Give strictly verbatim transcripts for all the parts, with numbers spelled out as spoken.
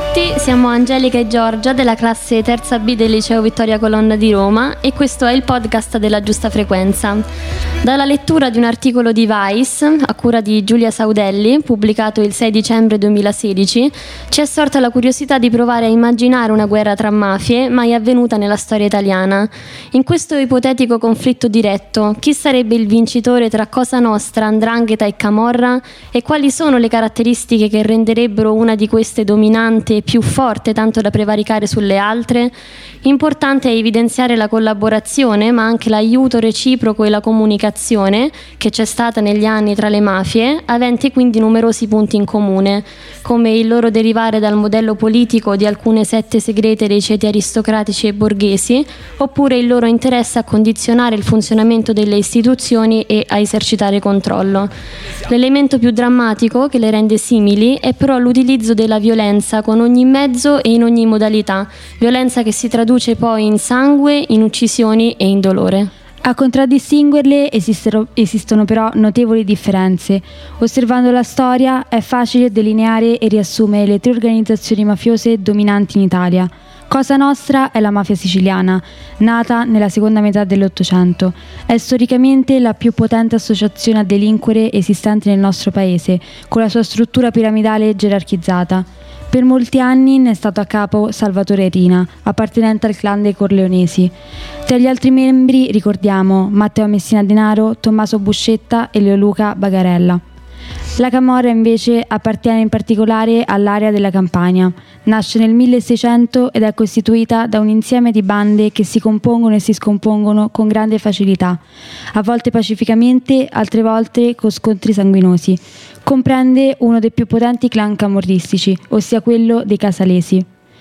tutti, siamo Angelica e Giorgia della classe terza B del liceo Vittoria Colonna di Roma e questo è il podcast della Giusta Frequenza. Dalla lettura di un articolo di Vice, a cura di Giulia Saudelli, pubblicato il sei dicembre duemilasedici, ci è sorta la curiosità di provare a immaginare una guerra tra mafie mai avvenuta nella storia italiana. In questo ipotetico conflitto diretto, chi sarebbe il vincitore tra Cosa Nostra, 'Ndrangheta e Camorra e quali sono le caratteristiche che renderebbero una di queste dominante e più forte tanto da prevaricare sulle altre? Importante è evidenziare la collaborazione, ma anche l'aiuto reciproco e la comunicazione che c'è stata negli anni tra le mafie, aventi quindi numerosi punti in comune, come il loro derivare dal modello politico di alcune sette segrete dei ceti aristocratici e borghesi, oppure il loro interesse a condizionare il funzionamento delle istituzioni e a esercitare controllo. L'elemento più drammatico che le rende simili è però l'utilizzo della violenza con ogni mezzo e in ogni modalità, violenza che si traduce poi in sangue, in uccisioni e in dolore. A contraddistinguerle esistono, esistono però notevoli differenze. Osservando la storia è facile delineare e riassumere le tre organizzazioni mafiose dominanti in Italia. Cosa Nostra è la mafia siciliana, nata nella seconda metà dell'Ottocento. È storicamente la più potente associazione a delinquere esistente nel nostro paese, con la sua struttura piramidale gerarchizzata. Per molti anni ne è stato a capo Salvatore Rina, appartenente al clan dei Corleonesi. Tra gli altri membri ricordiamo Matteo Messina Denaro, Tommaso Buscetta e Leoluca Bagarella. La Camorra invece appartiene in particolare all'area della Campania. Nasce nel milleseicento ed è costituita da un insieme di bande che si compongono e si scompongono con grande facilità, a volte pacificamente, altre volte con scontri sanguinosi. Comprende uno dei più potenti clan camorristici, ossia quello dei Casalesi,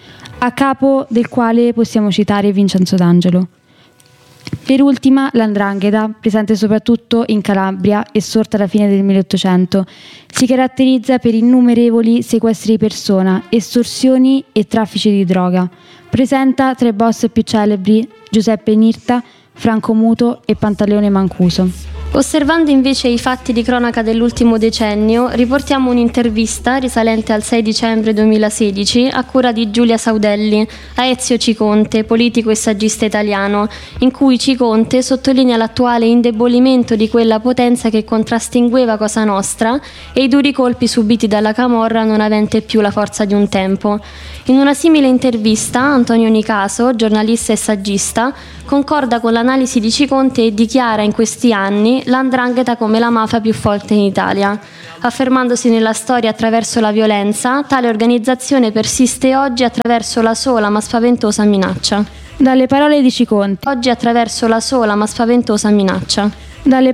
a capo del quale possiamo citare Vincenzo D'Angelo. Per ultima, l'Andrangheta, presente soprattutto in Calabria e sorta alla fine del milleottocento, si caratterizza per innumerevoli sequestri di persona, estorsioni e traffici di droga. Presenta tra i boss più celebri Giuseppe Nirta, Franco Muto e Pantaleone Mancuso. Osservando invece i fatti di cronaca dell'ultimo decennio, riportiamo un'intervista risalente al sei dicembre duemilasedici a cura di Giulia Saudelli a Ezio Ciconte, politico e saggista italiano, in cui Ciconte sottolinea l'attuale indebolimento di quella potenza che contrastingueva Cosa Nostra e i duri colpi subiti dalla Camorra non avente più la forza di un tempo. In una simile intervista, Antonio Nicaso, giornalista e saggista, concorda con l'analisi di Ciconte e dichiara in questi anni l'Andrangheta come la mafia più forte in Italia. Affermandosi nella storia attraverso la violenza, tale organizzazione persiste oggi attraverso la sola ma spaventosa minaccia. Dalle parole di Ciconte. Oggi attraverso la sola ma spaventosa minaccia. Dalle